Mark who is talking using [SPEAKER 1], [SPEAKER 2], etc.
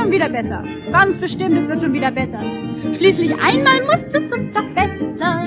[SPEAKER 1] schon wieder besser. Ganz bestimmt, es wird schon wieder besser. Schließlich einmal muss es uns doch besser